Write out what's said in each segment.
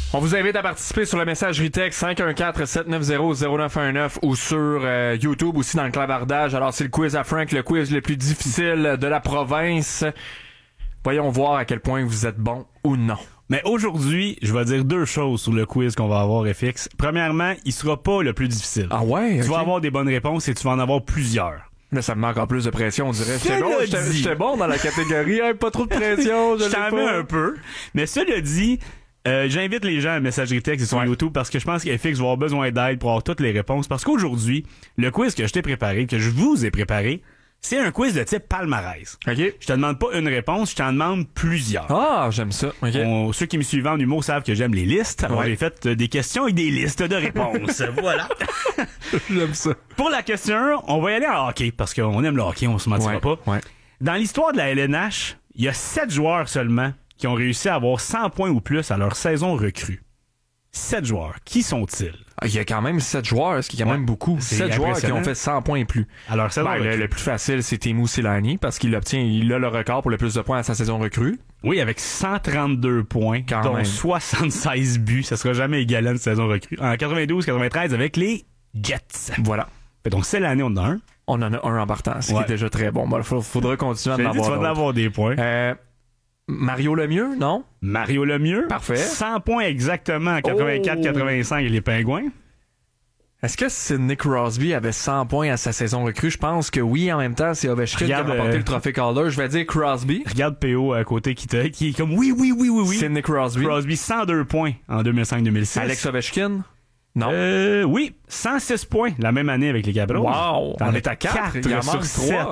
On vous invite à participer sur le messagerie texte 514-790-0919 ou sur YouTube aussi dans le clavardage. Alors, c'est le quiz à Frank, le quiz le plus difficile de la province. Voyons voir à quel point vous êtes bon ou non. Mais aujourd'hui, je vais dire deux choses sur le quiz qu'on va avoir, FX. Premièrement, il sera pas le plus difficile. Ah ouais? Tu vas avoir des bonnes réponses et tu vas en avoir plusieurs. Là, ça me met encore plus de pression, on dirait. Cela dit. J'étais bon dans la catégorie, hein, pas trop de pression. Je t'en mets un peu. Mais cela dit, j'invite les gens à messagerie texte sur YouTube parce que je pense qu'FX va avoir besoin d'aide pour avoir toutes les réponses. Parce qu'aujourd'hui, le quiz que je t'ai préparé, que je vous ai préparé, c'est un quiz de type palmarès. OK. Je te demande pas une réponse, je t'en demande plusieurs. Ah, j'aime ça. OK. Ceux qui me suivent en humour savent que j'aime les listes. Alors j'ai fait des questions avec des listes de réponses. Voilà. J'aime ça. Pour la question 1, on va y aller en hockey parce qu'on aime le hockey, on se mentira pas. Ouais. Dans l'histoire de la LNH, il y a 7 joueurs seulement qui ont réussi à avoir 100 points ou plus à leur saison recrue. 7 joueurs. Qui sont-ils? Il y a quand même 7 joueurs, ce qui est quand même beaucoup. 7 joueurs qui ont fait 100 points et plus. Alors, le plus facile, c'est Teemu Selanne parce qu'il a le record pour le plus de points à sa saison recrue. Oui, avec 132 points, dont même 76 buts. Ça sera jamais égalé à une saison recrue. En 92-93 avec les Jets. Voilà. Donc, c'est l'année, on en a un. On en a un en partant, ce qui est déjà très bon. Bon, faudra continuer à en avoir. Tu vas en avoir des points. Mario Lemieux, non? Mario Lemieux. Parfait. 100 points exactement en 84-85 les Pingouins. Est-ce que Sidney Crosby avait 100 points à sa saison recrue? Je pense que oui. En même temps, c'est Ovechkin qui a remporté le trophée Calder. Je vais dire Crosby. Regarde PO à côté qui est comme oui. Sidney Crosby. Crosby, 102 points en 2005-2006. Alex Ovechkin? Non. Oui, 106 points la même année avec les Capitals. Wow! On est à 4. Il en manque 3.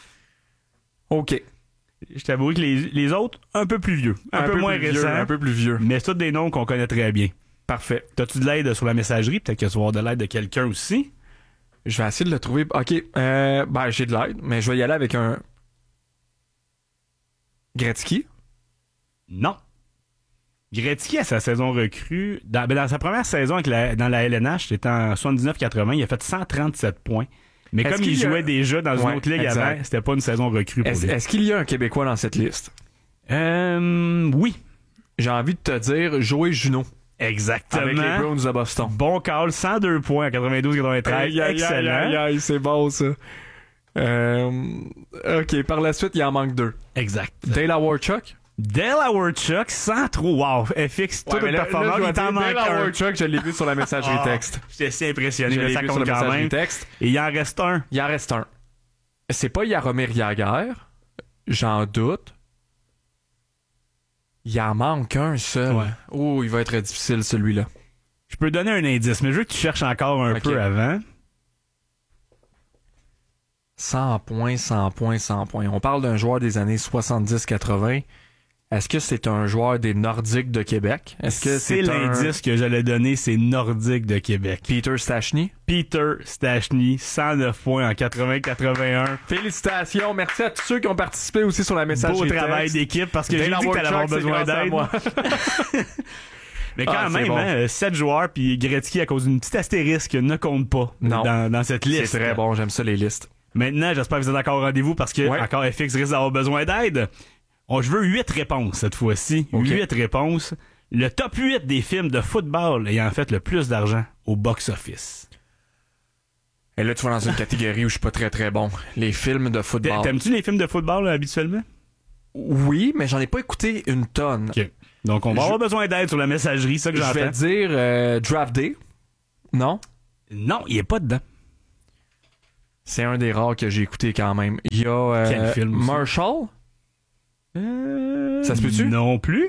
OK. Je t'avoue que les autres, un peu plus vieux. Un peu moins récents. Un peu plus vieux. Mais c'est tous des noms qu'on connaît très bien. Parfait. T'as-tu de l'aide sur la messagerie? Peut-être que tu vas avoir de l'aide de quelqu'un aussi. Je vais essayer de le trouver. OK. J'ai de l'aide, mais je vais y aller avec un... Gretzky? Non. Gretzky, à sa saison recrue, dans sa première saison dans la LNH, c'était en 79-80, il a fait 137 points. Mais comme il jouait déjà dans une autre ligue avant, c'était pas une saison recrue pour lui. Est-ce qu'il y a un Québécois dans cette liste? Oui. J'ai envie de te dire Joey Juneau. Exactement. Avec les Browns de Boston. Bon call, 102 points en 92-93. Excellent. C'est bon, ça. OK, par la suite, il en manque 2. Exact. Dale Hawerchuk? Dale Hawerchuk, sans trop. Wow, FX, toute une performance. Il t'en manque Dale Hawerchuk, je l'ai vu sur la messagerie texte. J'étais si impressionné. Je l'ai vu sur la messagerie texte. Et il en reste un. Il en reste un. C'est pas Jaromir Jagr. J'en doute. Il en manque un seul. Ouais. Oh, il va être difficile, celui-là. Je peux donner un indice, mais je veux que tu cherches encore un peu avant. 100 points. On parle d'un joueur des années 70-80. Est-ce que c'est un joueur des Nordiques de Québec? Est-ce que c'est l'indice que j'allais donner, c'est Nordiques de Québec. Peter Stastny? Peter Stastny, 109 points en 80-81. Félicitations, merci à tous ceux qui ont participé aussi sur la messagerie. Beau travail d'équipe, parce que j'ai dit que t'allais avoir besoin d'aide. Mais quand même, 7 joueurs, puis Gretzky, à cause d'une petite astérisque, ne compte pas dans cette liste. C'est très bon, j'aime ça les listes. Maintenant, j'espère que vous êtes encore au rendez-vous, parce que encore FX risque d'avoir besoin d'aide. Je veux 8 réponses cette fois-ci. Okay. 8 réponses. Le top 8 des films de football ayant fait le plus d'argent au box-office. Et là, tu vas dans une catégorie où je suis pas très très bon. Les films de football. T'aimes-tu les films de football habituellement? Oui, mais j'en ai pas écouté une tonne. Okay. Donc, on va avoir besoin d'aide sur la messagerie, ça que j'entends. Je vais dire Draft Day. Non? Non, il est pas dedans. C'est un des rares que j'ai écouté quand même. Il y a quel film Marshall? Ça se peut-tu? Non plus.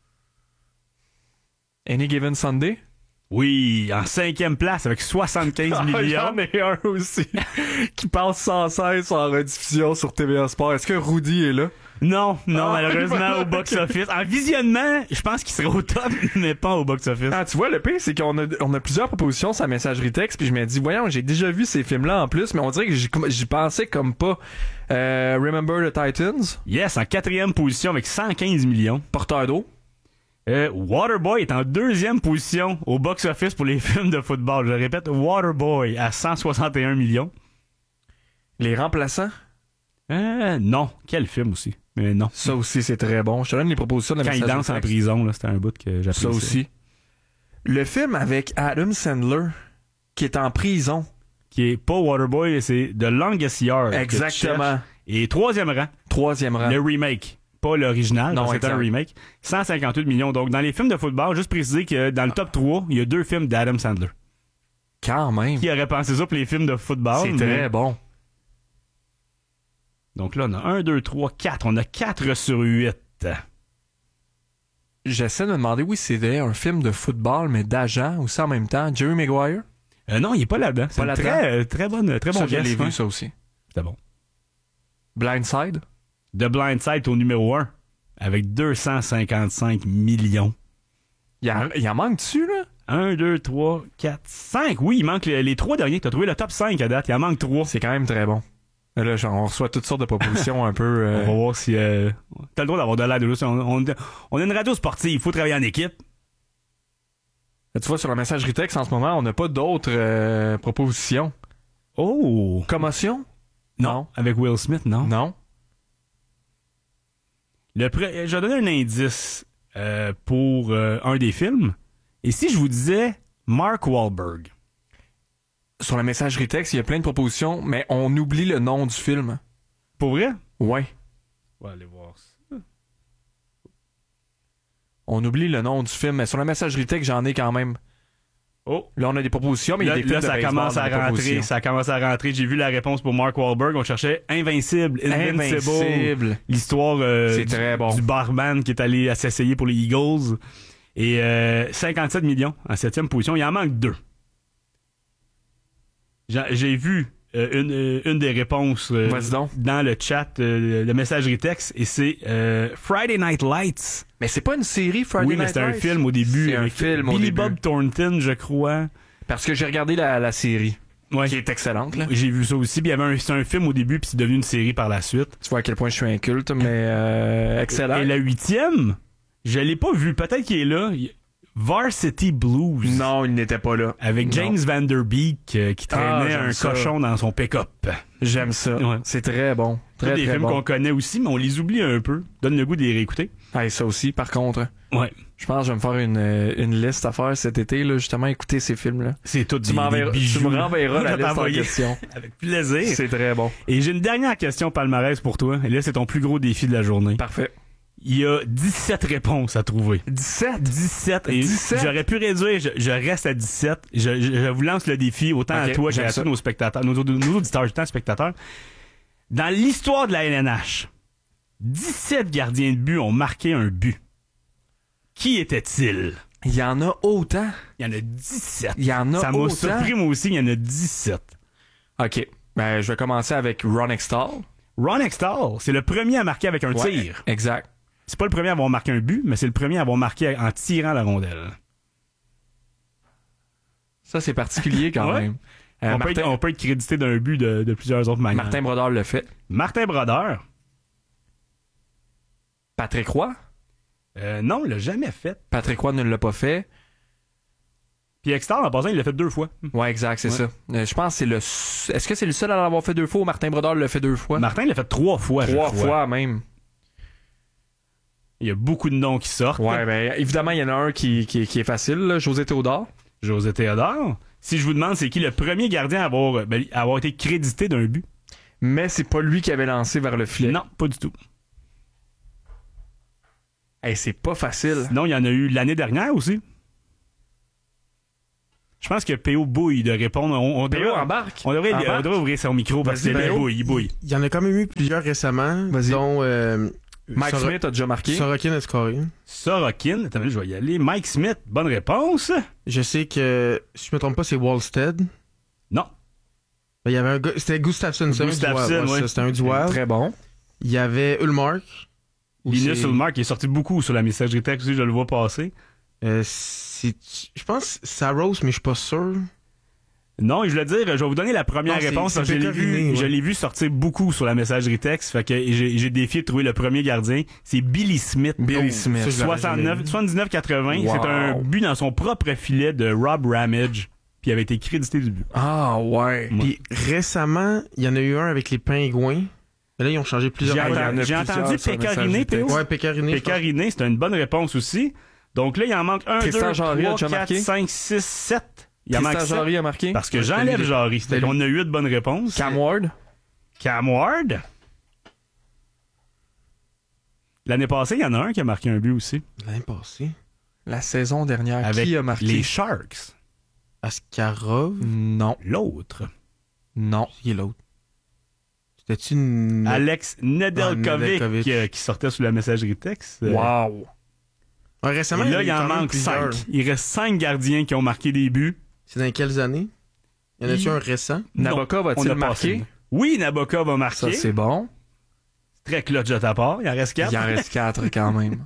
Any Given Sunday? Oui, en 5e place avec 75 millions. J'en ai un aussi qui passe sans cesse en rediffusion sur TVA Sport. Est-ce que Rudy est là? Non, malheureusement au box-office. En visionnement, je pense qu'il serait au top, mais pas au box-office. Ah, tu vois, le pire, c'est qu'on a plusieurs propositions sur la messagerie texte, puis je me dis, voyons, j'ai déjà vu ces films-là en plus, mais on dirait que j'y pensais comme pas. Remember the Titans? Yes, en 4e position avec 115 millions. Porteur d'eau? Waterboy est en 2e position au box-office pour les films de football. Je répète, Waterboy à 161 millions. Les Remplaçants? Non. Quel film aussi? Mais non. Ça aussi, c'est très bon. Je te donne les propositions de la Quand il danse en prison, là, c'était un bout que j'apprécie. Ça aussi. Le film avec Adam Sandler, qui est en prison. Qui est pas Waterboy, c'est The Longest Yard. Exactement. Et troisième rang. Le remake. Pas l'original, non, c'est un remake. 158 millions. Donc, dans les films de football, juste préciser que dans le top 3, il y a 2 films d'Adam Sandler. Quand même. Qui aurait pensé ça pour les films de football? C'est très bon. Donc là, on a 1, 2, 3, 4. On a 4 sur 8. J'essaie de me demander, oui, c'est un film de football, mais d'agent aussi en même temps. Jerry Maguire? Non, il est pas là-dedans. C'est très bon ça, je l'ai vu, ça aussi. C'était bon. Blindside? The Blindside au numéro 1 avec 255 millions. Il en manque dessus, là? 1, 2, 3, 4, 5. Oui, il manque les 3 derniers. T'as trouvé le top 5 à date. Il en manque 3. C'est quand même très bon. Là, on reçoit toutes sortes de propositions un peu... On va voir si... T'as le droit d'avoir de l'aide. On a une radio sportive. Il faut travailler en équipe. Là, tu vois, sur la messagerie texte, en ce moment, on n'a pas d'autres propositions. Oh! Commotion? Non. Avec Will Smith, non? Non. Je vais donner un indice pour un des films. Et si je vous disais Mark Wahlberg? Sur la messagerie texte, il y a plein de propositions, mais on oublie le nom du film. Pour vrai? Ouais. On va aller voir ça. On oublie le nom du film, mais sur la messagerie texte, j'en ai quand même. Oh! Là, on a des propositions, mais il y a des films de ça commence à rentrer. Ça commence à rentrer. J'ai vu la réponse pour Mark Wahlberg. On cherchait Invincible. L'histoire c'est très bon. Du barman qui est allé s'essayer pour les Eagles. Et 57 millions en 7e position. Il en manque 2. J'ai vu une des réponses dans le chat, le messagerie texte, et c'est Friday Night Lights. Mais c'est pas une série, Friday Night Lights? Oui, mais c'est un film au début. C'est un film Billy Bob Thornton, je crois. Parce que j'ai regardé la série, qui est excellente. Là. J'ai vu ça aussi. Puis c'est un film au début, puis c'est devenu une série par la suite. Tu vois à quel point je suis inculte, mais excellent. Et la 8e, je l'ai pas vu. Peut-être qu'il est là. Varsity Blues. Non, il n'était pas là. Avec James Van Der Beek qui traînait un cochon dans son pick-up. J'aime ça. Ouais. C'est très bon. Très, des très films bon. qu'on connaît aussi, mais on les oublie un peu. Donne le goût de les réécouter. Ah, ça aussi, par contre. Ouais. Je pense que je vais me faire une liste à faire cet été, là, justement, écouter ces films-là. C'est tout des bijoux. Tu me renverras la liste en question. Avec plaisir. C'est très bon. Et j'ai une dernière question palmarès pour toi. Et là, c'est ton plus gros défi de la journée. Parfait. Il y a 17 réponses à trouver. 17? Et j'aurais pu réduire, je reste à 17. Je vous lance le défi, autant à toi qu'à tous nos spectateurs, nos auditeurs, autant spectateurs. Dans l'histoire de la LNH, 17 gardiens de but ont marqué un but. Qui était-il? Il y en a autant? Il y en a 17. Il y en a autant? Ça m'a surpris, moi aussi, il y en a 17. OK. Ben, je vais commencer avec Ron Extall. Ron Extall, c'est le premier à marquer avec un tir. Exact. C'est pas le premier à avoir marqué un but, mais c'est le premier à avoir marqué en tirant la rondelle. Ça, c'est particulier quand même. On peut être crédité d'un but de plusieurs autres manières. Martin Brodeur le fait. Martin Brodeur. Patrick Roy? Non, il l'a jamais fait. Patrick Roy ne l'a pas fait. Puis Extall, en passant, il l'a fait 2 fois. Ouais, exact, c'est ça. Je pense que c'est Est-ce que c'est le seul à l'avoir fait 2 fois ou Martin Brodeur l'a fait 2 fois? Martin l'a fait 3 fois. 3 fois même. Il y a beaucoup de noms qui sortent. Ouais, ben évidemment, il y en a un qui est facile, là. José Théodore. José Théodore. Si je vous demande, c'est qui le premier gardien à avoir été crédité d'un but? Mais c'est pas lui qui avait lancé vers le filet. Non, pas du tout. Hey, c'est pas facile. Non, il y en a eu l'année dernière aussi. Je pense que P.O. bouille de répondre. P.O. embarque. On devrait ouvrir son micro parce que il bouille. Il y en a quand même eu plusieurs récemment, dont Mike Smith a déjà marqué. Sorokin a scoré. Sorokin, attends, je vais y aller. Mike Smith, bonne réponse. Je sais que, si je me trompe pas, c'est Wallstead. Non. Il y avait un gars, c'était Gustafsson. C'était un duel. Très bon. Il y avait Ullmark. Linus Ullmark qui est sorti beaucoup sur la messagerie texte aussi, je le vois passer. Je pense Saros, mais je suis pas sûr. Non, et je voulais dire, je vais vous donner la première réponse. Parce que je l'ai vu sortir beaucoup sur la messagerie texte. Fait que j'ai défié de trouver le premier gardien. C'est Billy Smith. Billy Smith. 79-80. Wow. C'est un but dans son propre filet de Rob Ramage. Puis il avait été crédité du but. Ah ouais. Puis récemment, il y en a eu un avec les Pingouins. Mais là, ils ont changé plusieurs fois. J'ai entendu Pécariné, P.O. Ouais, Pécariné. Pécariné, c'était une bonne réponse aussi. Donc là, il en manque 1, 2, Tristan 3, Jarry a déjà 4, marqué. 5, 6, 7. Il en manque Tristan 7. Jarry a marqué. Parce que j'enlève Jarry. C'est qu'on a 8 bonnes réponses. Cam Ward. Cam Ward. L'année passée, il y en a un qui a marqué un but aussi. L'année passée. La saison dernière, Avec qui a marqué? les Sharks. Askarov. Non. L'autre. Non. Qui est l'autre? C'était-tu une... Alex Nedeljkovic Nedeljkovic. qui sortait sous la messagerie texte. Wow. Ouais, récemment, Et là, il y en a quand même manque plusieurs. 5. Il reste 5 gardiens qui ont marqué des buts. C'est dans quelles années? Y en a-tu un récent? Nabokov On a-t-il a marqué? passé. Oui, Nabokov va Ça, marquer. c'est bon. Très clutch de ta part. Il en reste 4. Il en reste 4 quand même.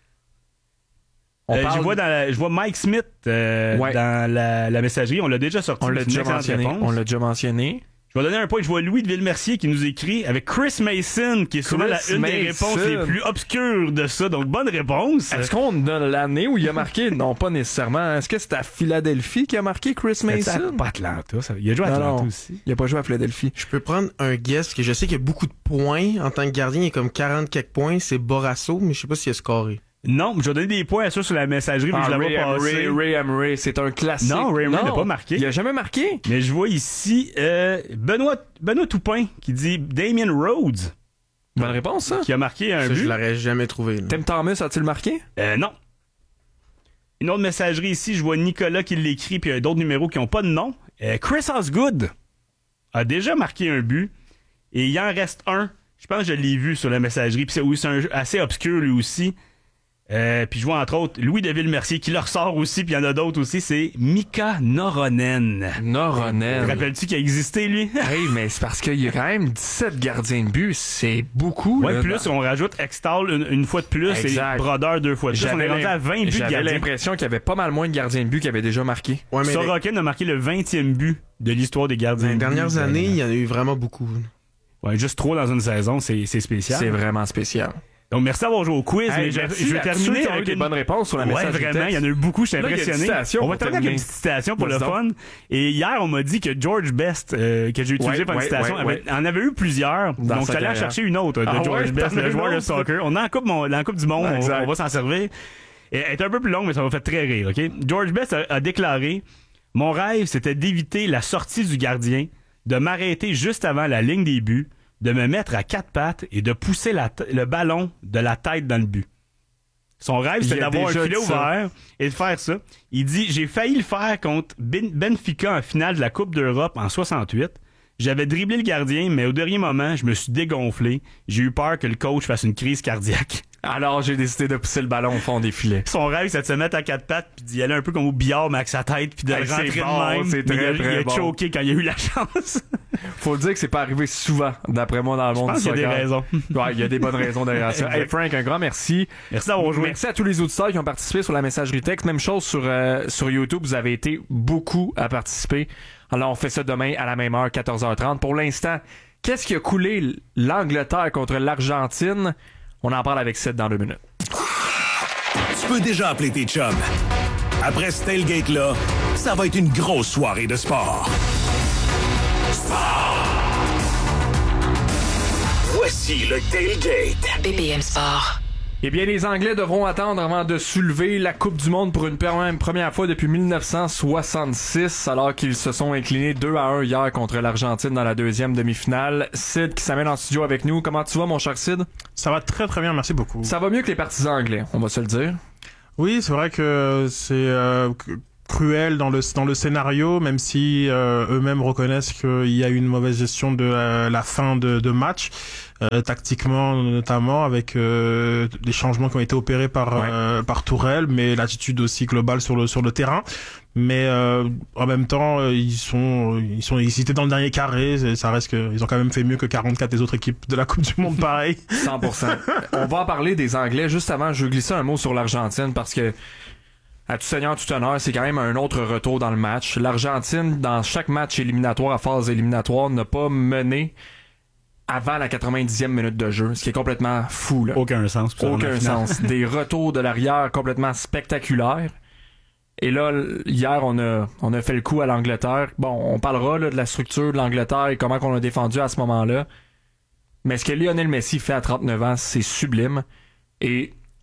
Je vois Mike Smith dans la messagerie. On l'a déjà sorti. On l'a C'est une déjà excellente mentionné. réponse. On l'a déjà mentionné. Je vais donner un point. Je vois Louis de Villemercier qui nous écrit avec Chris Mason, qui est souvent une des réponses les plus obscures de ça. Donc, bonne réponse. Est-ce qu'on a l'année où il a marqué? Non, pas nécessairement. Est-ce que c'est à Philadelphie qui a marqué Chris Mason? Pas Atlanta. Ça. Il a joué à Atlanta aussi. Il a pas joué à Philadelphie. Je peux prendre un guess, parce que je sais qu'il y a beaucoup de points en tant que gardien. Il y a comme 40 quelques points. C'est Borasso, mais je sais pas s'il a scoré. Non, je vais donner des points à ça sur la messagerie, mais je la vois passer. Ray Emery, c'est un classique. Non, Ray Emery n'a pas marqué. Il a jamais marqué. Mais je vois ici Benoît Toupin qui dit Damien Rhodes. Bonne réponse, ça. Qui a marqué un Ça, but. je l'aurais jamais trouvé. Là. Tim Thomas a-t-il marqué? Non. Une autre messagerie ici, je vois Nicolas qui l'écrit, puis il y a d'autres numéros qui n'ont pas de nom. Chris Osgood a déjà marqué un but, et il en reste un. Je pense que je l'ai vu sur la messagerie, puis c'est un jeu assez obscur lui aussi. Puis je vois entre autres Louis de Villemercier qui le ressort aussi, puis il y en a d'autres aussi, c'est Mika Noronen. Noronen. Te rappelles-tu qu'il a existé, lui? Hey, mais c'est parce qu'il y a quand même 17 gardiens de but. C'est beaucoup. Ouais, là, plus on rajoute Extall une fois de plus exact. et Brodeur 2 fois de plus. On est rendu à 20 buts de J'avais gardiens. l'impression qu'il y avait pas mal moins de gardiens de but qui avaient déjà marqué. Ouais, mais Sorokin a marqué le 20e but de l'histoire des gardiens les de but. dernières années, il y en a eu vraiment beaucoup. Ouais, juste 3 dans une saison, c'est spécial. C'est vraiment spécial. Donc, merci d'avoir joué au quiz. Hey, mais je merci vais à ceux terminer qui ont eu avec des une bonnes réponses sur la Ouais, messagerie vraiment, texte. il y en a eu beaucoup, je suis Là, il y a une impressionné. citation On va pour terminer avec une terminer. petite citation pour le Vas-y fun. Et hier, on m'a dit que George Best, que j'ai utilisé pour une citation, en avait eu plusieurs. Dans Donc, sa j'allais en carrière. chercher une autre de Ah George ouais, Best, t'en as le une joueur de autre? soccer. On est en coupe du monde, on va s'en servir. Et elle est un peu plus longue, mais ça m'a fait très rire, OK? George Best a déclaré « Mon rêve, c'était d'éviter la sortie du gardien, de m'arrêter juste avant la ligne des buts, de me mettre à 4 pattes et de pousser le ballon de la tête dans le but. » Son rêve, c'était d'avoir un filet ouvert et de faire ça. Il dit « J'ai failli le faire contre Benfica en finale de la Coupe d'Europe en 68. J'avais dribblé le gardien, mais au dernier moment, je me suis dégonflé. J'ai eu peur que le coach fasse une crise cardiaque. » Alors, j'ai décidé de pousser le ballon au fond des filets. Son rêve, c'est de se mettre à 4 pattes puis d'y aller un peu comme au billard, mais avec sa tête, puis de le rentrer c'est de bon, même. c'est très, Mais très il a bon. choqué quand il a eu la chance. Faut dire que c'est pas arrivé souvent, d'après moi, dans le monde Je pense du qu'il y a soccer. des raisons. Ouais, il y a des bonnes raisons derrière ça. Hey Frank, un grand merci. Merci d'avoir joué. Merci à tous les auditeurs qui ont participé sur la messagerie texte. Même chose sur YouTube. Vous avez été beaucoup à participer. Alors, on fait ça demain à la même heure, 14h30. Pour l'instant, qu'est-ce qui a coulé l'Angleterre contre l'Argentine? On en parle avec Sid dans 2 minutes. Tu peux déjà appeler tes chums. Après ce tailgate-là, ça va être une grosse soirée de sport. Voici le tailgate. BPM Sport. Eh bien, les Anglais devront attendre avant de soulever la Coupe du Monde pour une première fois depuis 1966, alors qu'ils se sont inclinés 2-1 hier contre l'Argentine dans la deuxième demi-finale. Sid qui s'amène en studio avec nous. Comment tu vas, mon cher Sid? Ça va très très bien, merci beaucoup. Ça va mieux que les partisans anglais, on va se le dire. Oui, c'est vrai que c'est cruel dans le scénario, même si eux-mêmes reconnaissent qu'il y a eu une mauvaise gestion de la fin de match, tactiquement notamment, avec les changements qui ont été opérés par Tourelle, mais l'attitude aussi globale sur le terrain. Mais en même temps, ils étaient dans le dernier carré. Ça reste que ils ont quand même fait mieux que 44 des autres équipes de la Coupe du Monde, pareil. 100%. On va en parler des Anglais juste avant. Je vais glisser un mot sur l'Argentine parce que à tout seigneur, tout honneur, c'est quand même un autre retour dans le match. L'Argentine, dans chaque match éliminatoire, à phase éliminatoire, n'a pas mené avant la 90e minute de jeu, ce qui est complètement fou, là. Aucun sens. Aucun sens. Des retours de l'arrière complètement spectaculaires. Et là, hier, on a fait le coup à l'Angleterre. Bon, on parlera là, de la structure de l'Angleterre et comment qu'on a défendu à ce moment-là. Mais ce que Lionel Messi fait à 39 ans, c'est sublime. Et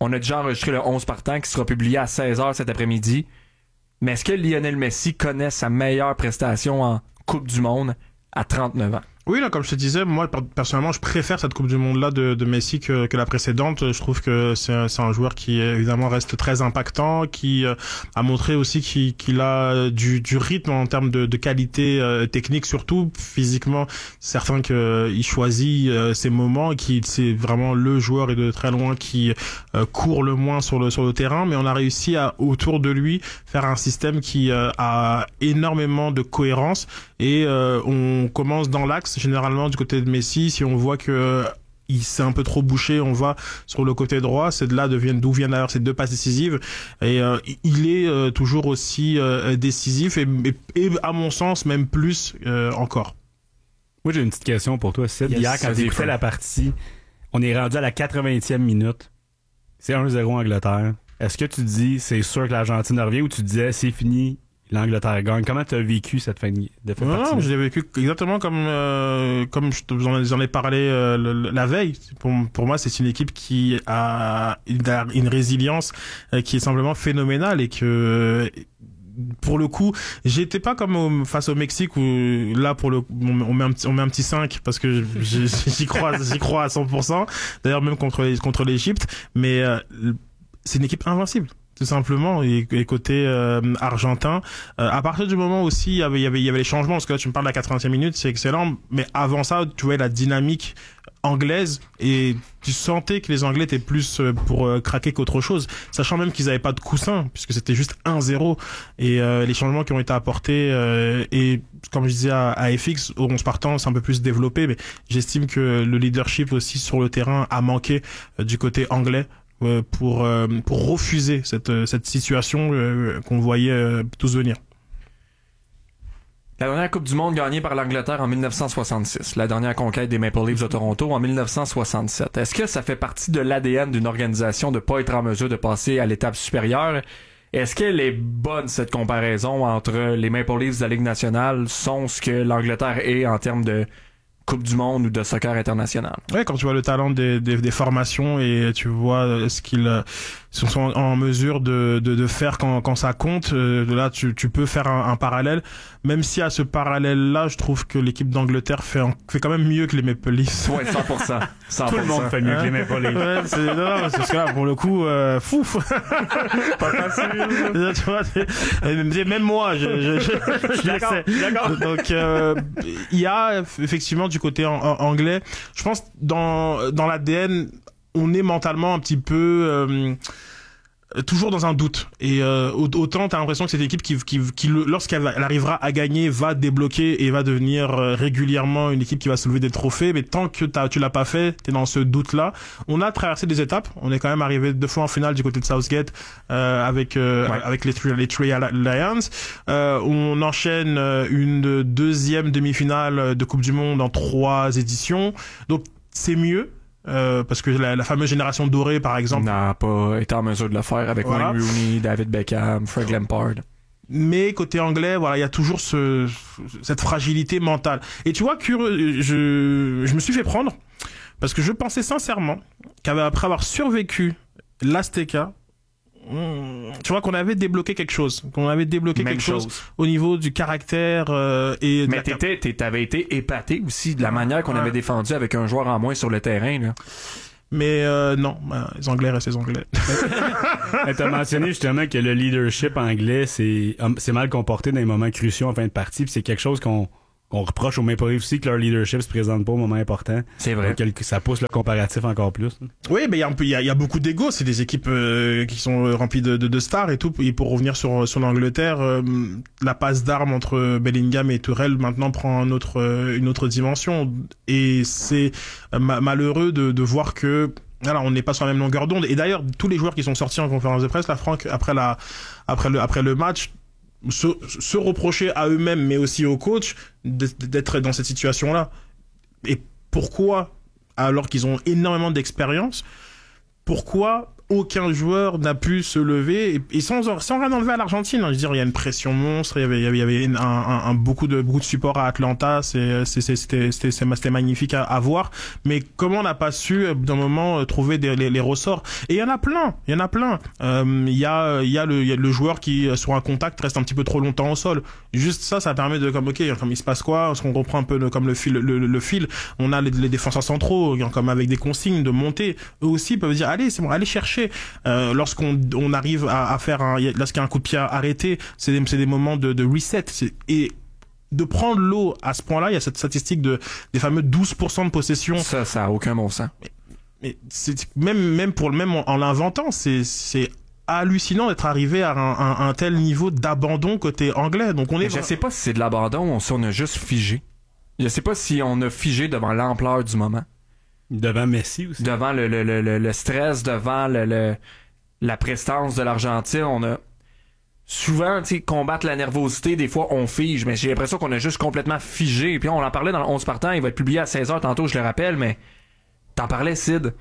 On a déjà enregistré le 11 partant qui sera publié à 16h cet après-midi. Mais est-ce que Lionel Messi connaît sa meilleure prestation en Coupe du Monde à 39 ans? Oui, là, comme je te disais, moi, personnellement, je préfère cette Coupe du Monde-là de Messi que la précédente. Je trouve que c'est un joueur qui, évidemment, reste très impactant, qui a montré aussi qu'il a du rythme en termes de qualité technique, surtout physiquement. C'est certain qu'il choisit ses moments et c'est vraiment le joueur et de très loin qui court le moins sur le terrain, mais on a réussi à, autour de lui, faire un système qui a énormément de cohérence et on commence dans l'axe. Généralement du côté de Messi, si on voit que il s'est un peu trop bouché, on va sur le côté droit, c'est de là d'où viennent d'ailleurs ces 2 passes décisives et il est toujours aussi décisif et à mon sens même plus encore. Moi j'ai une petite question pour toi, Sid. Yes, hier quand j'écoutais la partie, on est rendu à la 80e minute. C'est 1-0 Angleterre. Est-ce que tu dis c'est sûr que l'Argentine revient ou tu disais c'est fini, l'Angleterre gagne? Comment tu as vécu cette fin de partie? Non, je l'ai vécu exactement comme j'en ai parlé la veille. Pour moi, c'est une équipe qui a une résilience qui est simplement phénoménale et que pour le coup, j'étais pas comme face au Mexique où là on met un petit 5 parce que j'y crois à 100%. D'ailleurs même contre l'Égypte, mais c'est une équipe invincible. Tout simplement, et côté argentin, à partir du moment aussi il y avait les changements, parce que là tu me parles de la 80e minute, c'est excellent, mais avant ça tu vois la dynamique anglaise et tu sentais que les Anglais étaient plus pour craquer qu'autre chose, sachant même qu'ils avaient pas de coussin puisque c'était juste 1-0 et les changements qui ont été apportés et comme je disais à FX, au 11 partant c'est un peu plus développé, mais j'estime que le leadership aussi sur le terrain a manqué du côté anglais pour refuser cette situation qu'on voyait tous venir. La dernière Coupe du Monde gagnée par l'Angleterre en 1966, la dernière conquête des Maple Leafs de Toronto en 1967. Est-ce que ça fait partie de l'ADN d'une organisation de pas être en mesure de passer à l'étape supérieure? Est-ce qu'elle est bonne, cette comparaison entre les Maple Leafs de la Ligue nationale sont ce que l'Angleterre est en termes de Coupe du Monde ou de soccer international? Ouais, quand tu vois le talent des formations et tu vois ce qu'ils sont en mesure de faire quand ça compte, là tu peux faire un parallèle, même si à ce parallèle-là, je trouve que l'équipe d'Angleterre fait quand même mieux que les Maple Leafs. Ouais, 100%. 100%. Tout le monde fait mieux que les Maple Leafs. Ouais, c'est ce là pour le coup, fou. Pas facile. Tu vois, même moi, je suis d'accord. Donc, il y a effectivement du côté anglais, je pense dans l'ADN, on est mentalement un petit peu toujours dans un doute et autant t'as l'impression que cette équipe qui lorsqu'elle arrivera à gagner va débloquer et va devenir régulièrement une équipe qui va soulever des trophées, mais tant que tu l'as pas fait, t'es dans ce doute là. On a traversé des étapes, on est quand même arrivé 2 fois en finale du côté de Southgate avec les Three Lions. On enchaîne une 2e demi-finale de Coupe du Monde en 3 éditions, donc c'est mieux. Parce que la fameuse génération dorée par exemple n'a pas été en mesure de le faire avec Wayne Rooney, David Beckham, Frank Lampard. Mais côté anglais, voilà, il y a toujours cette fragilité mentale. Et tu vois, je me suis fait prendre parce que je pensais sincèrement qu'après avoir survécu l'Azteca, tu vois qu'on avait débloqué quelque chose, au niveau du caractère et mais t'avais été épaté aussi de la manière qu'on avait défendu avec un joueur en moins sur le terrain là. Mais non, les Anglais restent les Anglais. T'as mentionné justement que le leadership anglais c'est mal comporté dans les moments cruciaux en fin de partie, puis c'est quelque chose qu'on reproche aux Maple Leafs aussi, que leur leadership se présente pas au moment important. C'est vrai. Donc, ça pousse le comparatif encore plus. Oui, mais il y a beaucoup d'ego. C'est des équipes qui sont remplies de stars et tout. Et pour revenir sur l'Angleterre, la passe d'armes entre Bellingham et Tourelle maintenant prend une autre dimension. Et c'est malheureux de voir que voilà, on n'est pas sur la même longueur d'onde. Et d'ailleurs, tous les joueurs qui sont sortis en conférence de presse, là, Franck, après le match, se reprocher à eux-mêmes mais aussi au coach d'être dans cette situation-là. Et pourquoi, alors qu'ils ont énormément d'expérience, pourquoi aucun joueur n'a pu se lever et sans rien enlever à l'Argentine. Je veux dire, il y a une pression monstre, il y avait beaucoup de support à Atlanta, c'était magnifique à voir. Mais comment on n'a pas su d'un moment trouver les ressorts? Et il y en a plein. Il y a le joueur qui sur un contact reste un petit peu trop longtemps au sol. Juste ça permet de comme il se passe quoi? Parce qu'on reprend un peu comme le fil. On a les défenseurs centraux comme avec des consignes de monter. Eux aussi peuvent dire allez, c'est bon, allez chercher. Lorsqu'on arrive à faire lorsqu'il y a un coup de pied arrêté, c'est des moments de reset. Et de prendre l'eau à ce point-là, il y a cette statistique des fameux 12% de possession. Ça a aucun bon sens. Mais c'est même en l'inventant, c'est hallucinant d'être arrivé à un tel niveau d'abandon côté anglais. Donc je sais pas si c'est de l'abandon ou si on a juste figé. Je sais pas si on a figé devant l'ampleur du moment. Devant Messi aussi. Devant le stress, devant la prestance de l'Argentine, on a souvent, tu sais, combattre la nervosité, des fois on fige, mais j'ai l'impression qu'on a juste complètement figé. Puis on en parlait dans le 11 partant, il va être publié à 16h tantôt, je le rappelle, mais t'en parlais, Sid.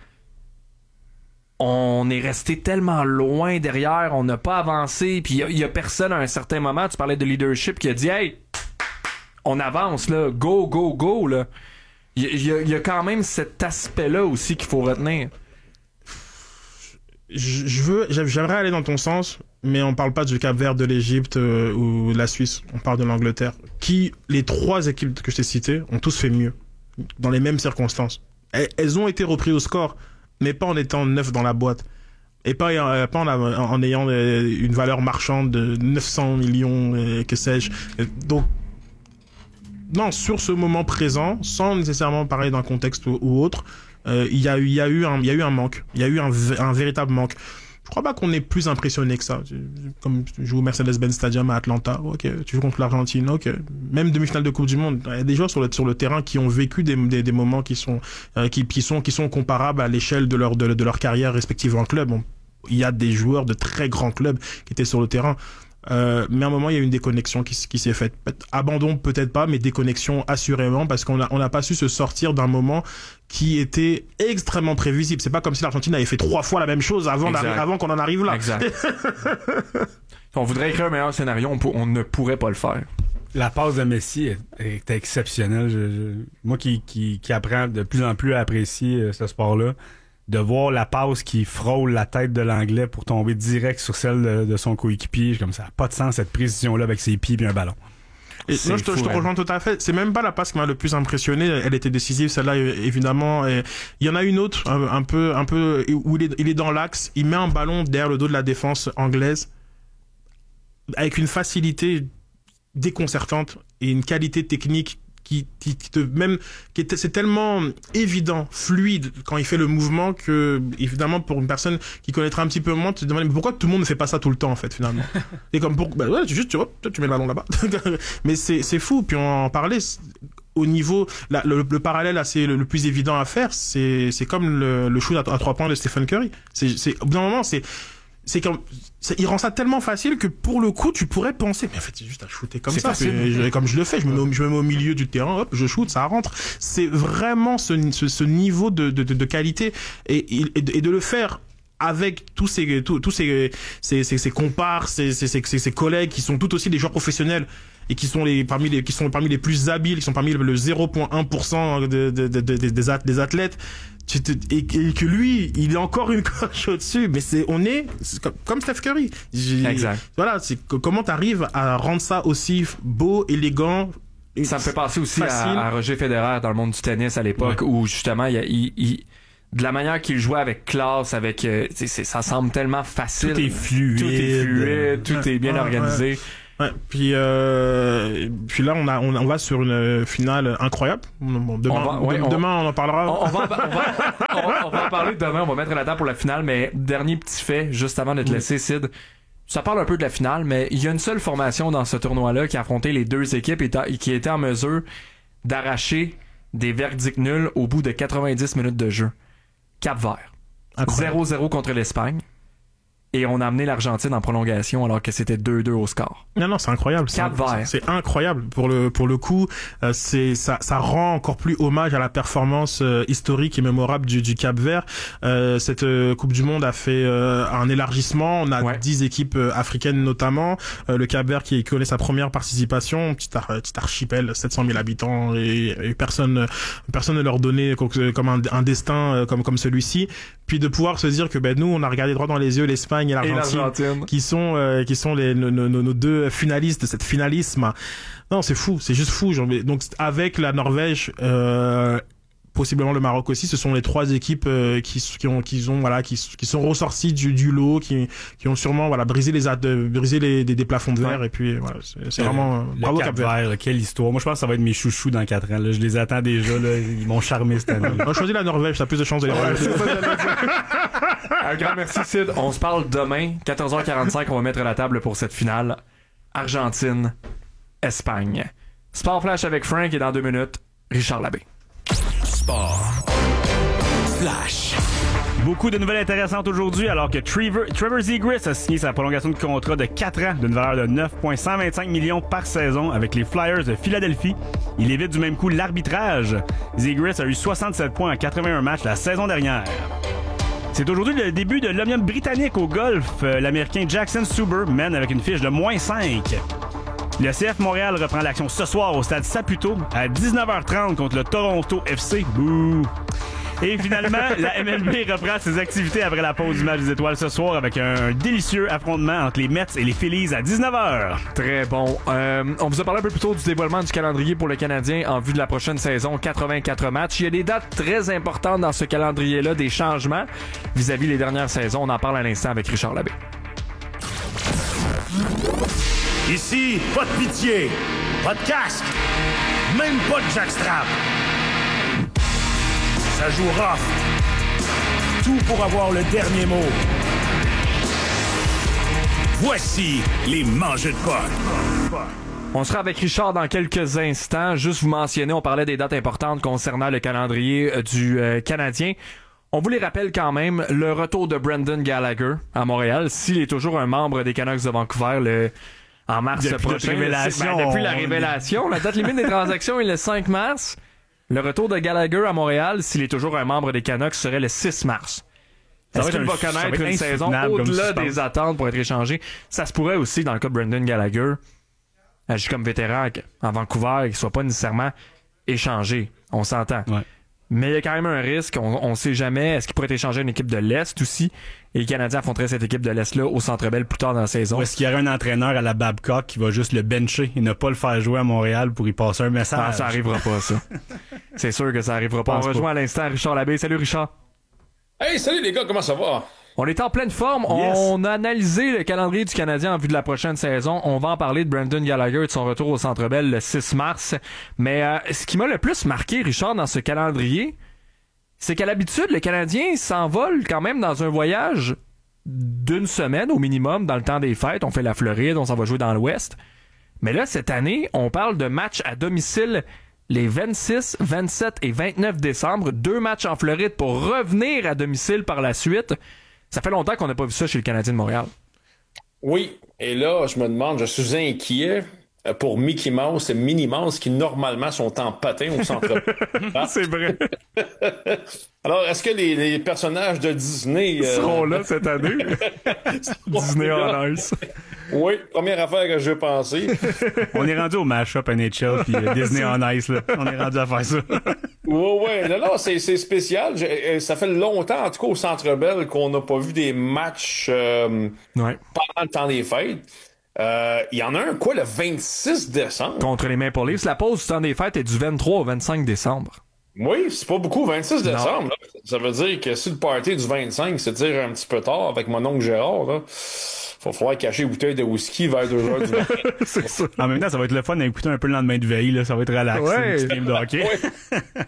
On est resté tellement loin derrière, on n'a pas avancé, puis il y a personne à un certain moment, tu parlais de leadership, qui a dit « Hey, on avance, là, go, go, go, là. » Il y a quand même cet aspect-là aussi qu'il faut retenir. J'aimerais aller dans ton sens, mais on parle pas du Cap-Vert, de l'Égypte ou de la Suisse. On parle de l'Angleterre. Les 3 équipes que je t'ai citées ont tous fait mieux, dans les mêmes circonstances. Elles ont été reprises au score, mais pas en étant 9 dans la boîte. Et pas en ayant une valeur marchande de 900 millions, que sais-je. Donc, non, sur ce moment présent, sans nécessairement parler d'un contexte ou autre, il y a eu un manque. Il y a eu un véritable manque. Je crois pas qu'on est plus impressionné que ça. Comme tu joues au Mercedes-Benz Stadium à Atlanta, ok, tu joues contre l'Argentine, ok. Même demi-finale de Coupe du Monde, il y a des joueurs sur le terrain qui ont vécu des moments qui sont comparables à l'échelle de leur carrière respective en club. Bon, il y a des joueurs de très grands clubs qui étaient sur le terrain. Mais à un moment, il y a une déconnexion qui s'est faite. Abandon, peut-être pas, mais déconnexion assurément, parce qu'on n'a pas su se sortir d'un moment qui était extrêmement prévisible. C'est pas comme si l'Argentine avait fait 3 fois la même chose avant qu'on en arrive là. Exact. On voudrait écrire un meilleur scénario, on ne pourrait pas le faire. La passe de Messi est exceptionnelle. Moi qui apprends de plus en plus à apprécier ce sport-là, de voir la passe qui frôle la tête de l'Anglais pour tomber direct sur celle de son coéquipier, comme ça n'a pas de sens, cette précision-là avec ses pieds et un ballon. Et moi, je te rejoins tout à fait. C'est même pas la passe qui m'a le plus impressionné. Elle était décisive, celle-là, évidemment. Et il y en a une autre, un peu, où il est dans l'axe. Il met un ballon derrière le dos de la défense anglaise avec une facilité déconcertante et une qualité technique c'est tellement évident, fluide quand il fait le mouvement que, évidemment, pour une personne qui connaîtra un petit peu moins, tu te demandes mais pourquoi tout le monde ne fait pas ça tout le temps, en fait, finalement. Et comme tu mets le ballon là-bas. Mais c'est fou. Puis on en parlait au niveau, le parallèle assez le plus évident à faire, c'est comme le shoot à 3 points de Stephen Curry. Au bout d'un moment, il rend ça tellement facile que pour le coup tu pourrais penser mais en fait c'est juste à shooter comme ça, comme je le fais, je me mets au milieu du terrain, hop, je shoot, ça rentre. C'est vraiment ce niveau de qualité et de le faire avec tous ses compars, ses collègues qui sont tout aussi des joueurs professionnels et qui sont parmi les plus habiles, qui sont parmi le 0,1% des athlètes. Et que lui, il est encore une coche au-dessus, mais c'est comme Steph Curry. Exact. Voilà, comment t'arrives à rendre ça aussi beau, élégant. Ça me fait penser aussi à Roger Federer dans le monde du tennis à l'époque, où justement de la manière qu'il jouait avec classe, avec ça semble tellement facile. Tout est fluide, tout est bien organisé. Ouais, puis là on va sur une finale incroyable. Demain on en parlera. On va en parler demain, on va mettre la table pour la finale, mais dernier petit fait juste avant de te laisser, Sid. Ça parle un peu de la finale, mais il y a une seule formation dans ce tournoi-là qui a affronté les 2 équipes et qui était en mesure d'arracher des verdicts nuls au bout de 90 minutes de jeu. Cap-Vert. 0-0 contre l'Espagne. et on a amené l'Argentine en prolongation alors que c'était 2-2 au score. Non, c'est incroyable. C'est incroyable. Pour le coup, ça rend encore plus hommage à la performance historique et mémorable du Cap-Vert. Cette Coupe du Monde a fait un élargissement. On a 10 équipes africaines notamment. Le Cap-Vert qui connaît sa première participation, petit archipel, 700 000 habitants et personne ne leur donnait comme un destin comme celui-ci. Puis de pouvoir se dire que nous on a regardé droit dans les yeux l'Espagne et l'Argentine. Qui sont nos deux finalistes de cette finalisme. Non, c'est fou, c'est juste fou. Donc avec la Norvège, possiblement le Maroc aussi, ce sont les trois équipes qui sont ressorties du lot, qui ont sûrement brisé des plafonds de verre. Et puis voilà, c'est vraiment bravo Cap-Vert. Quelle histoire. Moi je pense que ça va être mes chouchous dans 4 ans là. Je les attends déjà là. Ils m'ont charmé cette année. On a choisi la Norvège, ça a plus de chances de les relever. Un grand merci Sid. On se parle demain 14h45. On va mettre la table pour cette finale Argentine Espagne. Sport Flash avec Frank et dans 2 minutes Richard Labbé. Sport Flash. Beaucoup de nouvelles intéressantes aujourd'hui alors que Trevor Zegras a signé sa prolongation de contrat de 4 ans d'une valeur de 9,125 millions par saison avec les Flyers de Philadelphie. Il évite du même coup l'arbitrage. Zegras a eu 67 points en 81 matchs la saison dernière. C'est aujourd'hui le début de l'Omnium britannique au golf. L'Américain Jackson Suber mène avec une fiche de -5. Le CF Montréal reprend l'action ce soir au stade Saputo à 19h30 contre le Toronto FC. Bouh! Et finalement, la MLB reprend ses activités après la pause du match des étoiles ce soir avec un délicieux affrontement entre les Mets et les Phillies à 19h. Très bon. On vous a parlé un peu plus tôt du dévoilement du calendrier pour le Canadien en vue de la prochaine saison, 84 matchs. Il y a des dates très importantes dans ce calendrier-là, des changements vis-à-vis les dernières saisons. On en parle à l'instant avec Richard Labbé. Ici, pas de pitié, pas de casque, même pas de jackstrap. Ça joue rough. Tout pour avoir le dernier mot. Voici les mangeux de potes. On sera avec Richard dans quelques instants. Juste vous mentionner, on parlait des dates importantes concernant le calendrier du Canadien. On vous les rappelle quand même, le retour de Brendan Gallagher à Montréal, s'il est toujours un membre des Canucks de Vancouver en mars prochain. Depuis la révélation, la date limite des transactions est le 5 mars. Le retour de Gallagher à Montréal, s'il est toujours un membre des Canucks, serait le 6 mars. Est-ce qu'il va connaître une saison au-delà des attentes pour être échangé? Ça se pourrait aussi, dans le cas de Brendan Gallagher, agit comme vétéran à Vancouver et qu'il ne soit pas nécessairement échangé. On s'entend. Ouais. Mais il y a quand même un risque. On ne sait jamais. Est-ce qu'il pourrait être échangé à une équipe de l'Est aussi? Et les Canadiens affronteraient cette équipe de l'Est-là au Centre Bell plus tard dans la saison. Ou est-ce qu'il y aurait un entraîneur à la Babcock qui va juste le bencher et ne pas le faire jouer à Montréal pour y passer un message? Ah, ça arrivera pas, ça. C'est sûr que ça arrivera pas. On rejoint à l'instant Richard Labbé. Salut Richard. Hey, salut les gars, comment ça va? On est en pleine forme. Yes. On a analysé le calendrier du Canadien en vue de la prochaine saison. On va en parler de Brendan Gallagher et de son retour au Centre Bell le 6 mars. Mais ce qui m'a le plus marqué, Richard, dans ce calendrier, c'est qu'à l'habitude, le Canadien s'envole quand même dans un voyage d'1 semaine au minimum dans le temps des fêtes. On fait la Floride, on s'en va jouer dans l'Ouest. Mais là, cette année, on parle de matchs à domicile les 26, 27 et 29 décembre. 2 matchs en Floride pour revenir à domicile par la suite. Ça fait longtemps qu'on n'a pas vu ça chez le Canadien de Montréal. Oui, et là, je me demande, je suis inquiet pour Mickey Mouse et Minnie Mouse qui normalement sont en patin au centre. C'est vrai. Alors, est-ce que les personnages de Disney seront là cette année? Disney on Ice. Oui, première affaire que je vais penser. On est rendu au mash-up NHL puis Disney on Ice. Là. On est rendu à faire ça. Ouais. Non, c'est spécial. Ça fait longtemps, en tout cas, au Centre Bell, qu'on n'a pas vu des matchs pendant le temps des fêtes. Il y en a un, le 26 décembre? Contre les Maple Leafs. La pause du temps des fêtes est du 23 au 25 décembre. Oui, c'est pas beaucoup, 26 décembre. Là. Ça veut dire que si le party du 25, c'est dire un petit peu tard avec mon oncle Gérard, là, va falloir cacher une bouteille de whisky vers 2h du matin. C'est ça. En même temps, ça va être le fun d'écouter un peu le lendemain de veille. Là. Ça va être relax. Ouais. Un petit game de hockey. Ouais.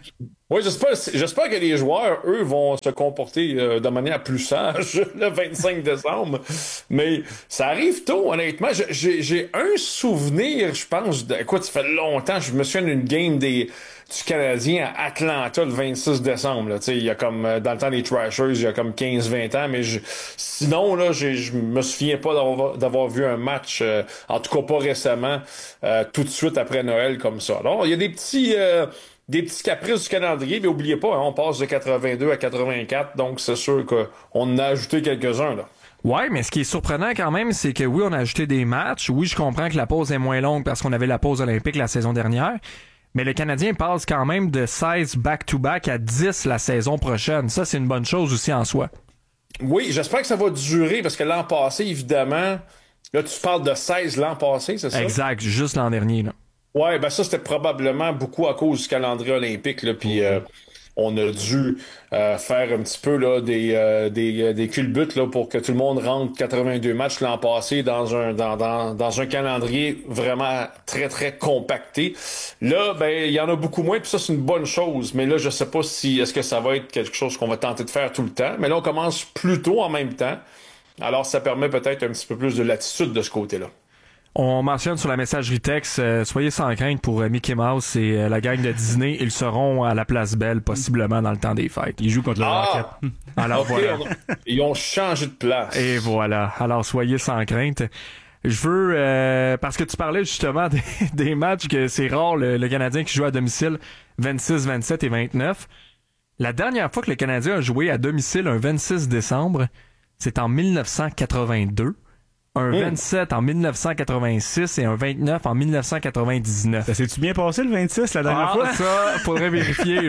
Oui, j'espère que les joueurs, eux, vont se comporter de manière plus sage le 25 décembre. Mais ça arrive tôt, honnêtement. J'ai un souvenir, je pense, écoute, ça fait longtemps, je me souviens d'une game du Canadien à Atlanta le 26 décembre. Là. Il y a comme, dans le temps des Trashers, il y a comme 15-20 ans, mais sinon, là, je me souviens pas d'avoir vu un match, en tout cas pas récemment, tout de suite après Noël comme ça. Alors, il y a des petits caprices du calendrier, mais oubliez pas, hein, on passe de 82 à 84, donc c'est sûr qu'on en a ajouté quelques-uns, là. Ouais, mais ce qui est surprenant quand même, c'est que oui, on a ajouté des matchs. Oui, je comprends que la pause est moins longue parce qu'on avait la pause olympique la saison dernière. Mais le Canadien passe quand même de 16 back-to-back à 10 la saison prochaine. Ça, c'est une bonne chose aussi en soi. Oui, j'espère que ça va durer parce que l'an passé, évidemment, là, tu parles de 16 l'an passé, c'est ça? Exact, juste l'an dernier, là. Ouais, ben ça, c'était probablement beaucoup à cause du calendrier olympique, là, puis on a dû faire un petit peu là des culbutes là pour que tout le monde rentre 82 matchs l'an passé dans un calendrier vraiment très très compacté. Là, ben il y en a beaucoup moins, puis ça c'est une bonne chose. Mais là, je sais pas est-ce que ça va être quelque chose qu'on va tenter de faire tout le temps. Mais là, on commence plus tôt en même temps. Alors, ça permet peut-être un petit peu plus de latitude de ce côté-là. On mentionne sur la messagerie texte, soyez sans crainte pour Mickey Mouse et la gang de Disney. Ils seront à la Place Belle, possiblement dans le temps des fêtes. Ils jouent contre le Rocket. Alors okay, voilà. Ils ont changé de place. Et voilà. Alors soyez sans crainte. Je veux, parce que tu parlais justement des matchs que c'est rare le Canadien qui joue à domicile 26, 27 et 29. La dernière fois que le Canadien a joué à domicile un 26 décembre, c'est en 1982. Un 27 en 1986 et un 29 en 1999. Ça s'est-tu bien passé le 26 la dernière fois? Ça, faudrait vérifier.